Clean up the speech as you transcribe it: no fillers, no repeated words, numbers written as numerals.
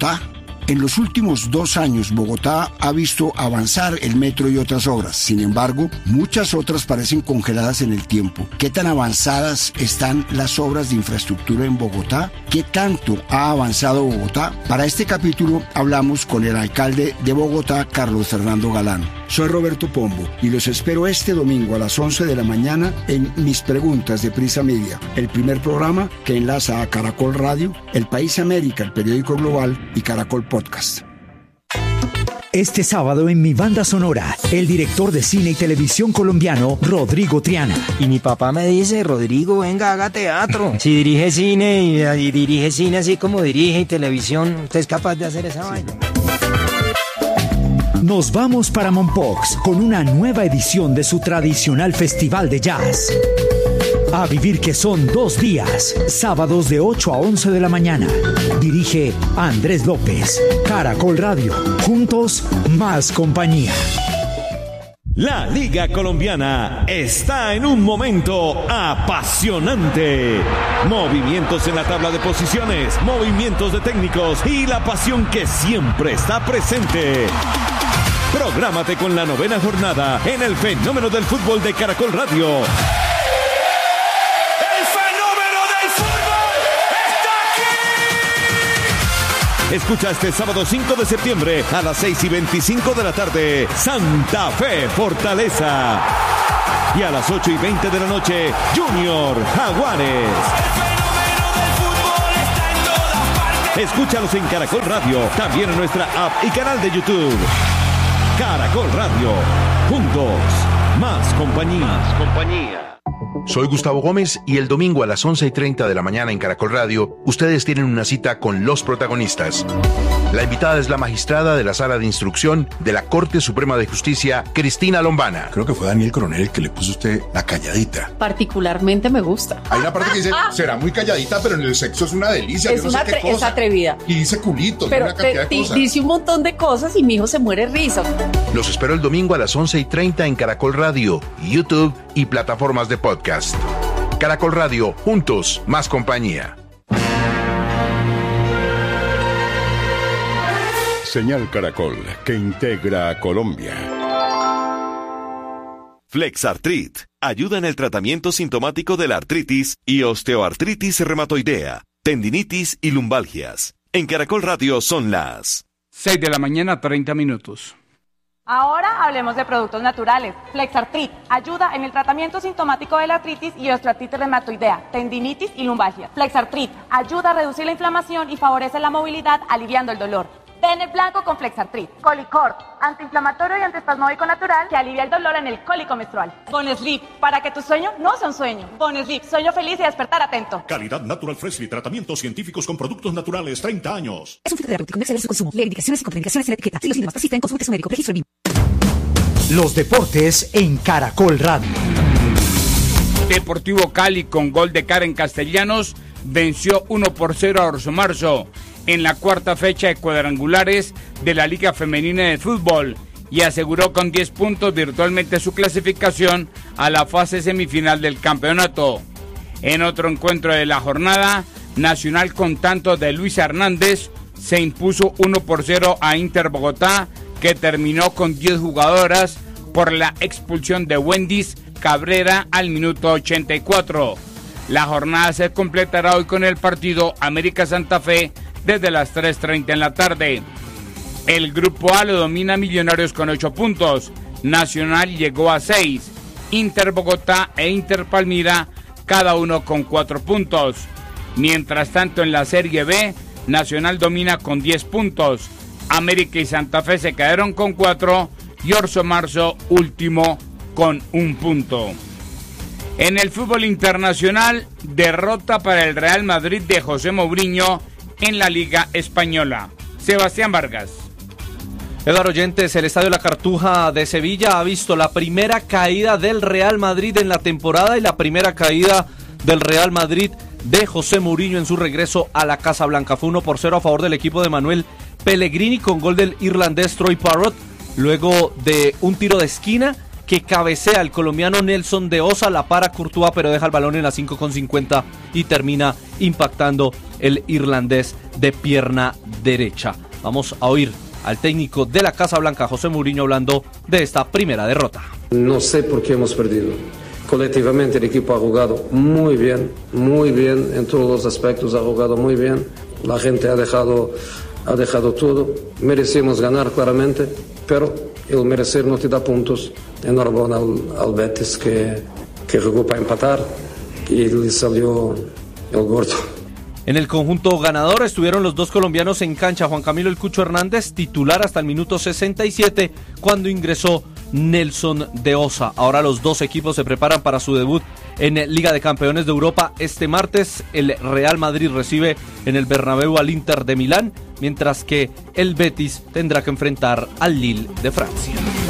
Bogotá? En los últimos 2 años, Bogotá ha visto avanzar el metro y otras obras. Sin embargo, muchas otras parecen congeladas en el tiempo. ¿Qué tan avanzadas están las obras de infraestructura en Bogotá? ¿Qué tanto ha avanzado Bogotá? Para este capítulo hablamos con el alcalde de Bogotá, Carlos Fernando Galán. Soy Roberto Pombo y los espero este domingo a las 11 de la mañana en Mis Preguntas de Prisa Media, el primer programa que enlaza a Caracol Radio, El País América, el periódico global, y Caracol Podcast. Este sábado en Mi Banda Sonora, el director de cine y televisión colombiano, Rodrigo Triana. Y mi papá me dice, Rodrigo, venga, haga teatro. Si dirige cine y dirige cine así como dirige y televisión, usted es capaz de hacer esa vaina. Nos vamos para Mompox con una nueva edición de su tradicional festival de jazz. A vivir, que son 2 días, sábados de 8 a 11 de la mañana. Dirige Andrés López. Caracol Radio. Juntos, más compañía. La Liga Colombiana está en un momento apasionante. Movimientos en la tabla de posiciones, movimientos de técnicos y la pasión que siempre está presente. Prográmate con la 9ª jornada en el fenómeno del fútbol de Caracol Radio. ¡El fenómeno del fútbol está aquí! Escucha este sábado 5 de septiembre a las 6:25 de la tarde, Santa Fe Fortaleza. Y a las 8:20 de la noche, Junior Jaguares. El fenómeno del fútbol está en todas partes. Escúchalos en Caracol Radio, también en nuestra app y canal de YouTube. Caracol Radio, juntos, más compañía. Soy Gustavo Gómez y el domingo a las 11:30 de la mañana en Caracol Radio, ustedes tienen una cita con los protagonistas. La invitada es la magistrada de la Sala de Instrucción de la Corte Suprema de Justicia, Cristina Lombana. Creo que fue Daniel Coronel el que le puso a usted la calladita. Particularmente me gusta. Hay una parte que dice, será muy calladita, pero en el sexo es una delicia. Es, es atrevida. Y dice culito, pero una cantidad de cosas. Dice un montón de cosas y mi hijo se muere risa. Los espero el domingo a las 11:30 en Caracol Radio, YouTube y plataformas de podcast. Caracol Radio, juntos, más compañía. Señal Caracol, que integra a Colombia. Flexartrit ayuda en el tratamiento sintomático de la artritis y osteoartritis reumatoidea, tendinitis y lumbalgias. En Caracol Radio son las 6 de la mañana, 30 minutos. Ahora hablemos de productos naturales. Flexartrit ayuda en el tratamiento sintomático de la artritis y osteoartritis reumatoidea, tendinitis y lumbalgia. Flexartrit ayuda a reducir la inflamación y favorece la movilidad, aliviando el dolor. Ven el blanco con Flexartrit. Colicort, antiinflamatorio y antiespasmódico natural que alivia el dolor en el cólico menstrual. Bonesleep, para que tu sueño no sea un sueño. Bonesleep, sueño feliz y despertar atento. Calidad Natural Freshly, tratamientos científicos con productos naturales, 30 años. Es un fitoterapéutico, no exceder su consumo. Lee indicaciones y contraindicaciones en la etiqueta. Si los síntomas persisten, consulte a su médico. Registro BIM. Los deportes en Caracol Radio. Deportivo Cali, con gol de Karen Castellanos, venció 1-0 a Orso Marzo en la 4ª fecha de cuadrangulares de la Liga Femenina de Fútbol y aseguró con 10 puntos virtualmente su clasificación a la fase semifinal del campeonato. En otro encuentro de la jornada, Nacional, con tanto de Luis Hernández, se impuso 1-0 a Inter Bogotá, que terminó con 10 jugadoras por la expulsión de Wendys Cabrera al minuto 84. La jornada se completará hoy con el partido América Santa Fe desde las 3:30 en la tarde. El grupo A lo domina Millonarios con 8 puntos. Nacional llegó a 6. Inter Bogotá e Inter Palmira cada uno con 4 puntos. Mientras tanto, en la Serie B, Nacional domina con 10 puntos. América y Santa Fe se quedaron con 4 y Orso Marzo último con 1 punto. En el fútbol internacional, derrota para el Real Madrid de José Mourinho en la Liga Española. Sebastián Vargas. Eduardo Oyentes, el Estadio La Cartuja de Sevilla ha visto la primera caída del Real Madrid en la temporada y la primera caída del Real Madrid de José Mourinho en su regreso a la Casa Blanca. Fue 1-0 a favor del equipo de Manuel Pellegrini con gol del irlandés Troy Parrott, luego de un tiro de esquina que cabecea el colombiano Nelson de Osa, la para Courtois, pero deja el balón en la 5:50 y termina impactando el irlandés de pierna derecha. Vamos a oír al técnico de la Casa Blanca, José Mourinho, hablando de esta primera derrota. No sé por qué hemos perdido. Colectivamente el equipo ha jugado muy bien en todos los aspectos, ha jugado muy bien. La gente ha dejado todo. Merecemos ganar claramente, pero el merecer no te da puntos. Enhorabuena al Betis que jugó para empatar y le salió el gordo. En el conjunto ganador estuvieron los dos colombianos en cancha. Juan Camilo El Cucho Hernández, titular hasta el minuto 67, cuando ingresó Nelson de Osa. Ahora los dos equipos se preparan para su debut en Liga de Campeones de Europa. Este martes el Real Madrid recibe en el Bernabéu al Inter de Milán, mientras que el Betis tendrá que enfrentar al Lille de Francia.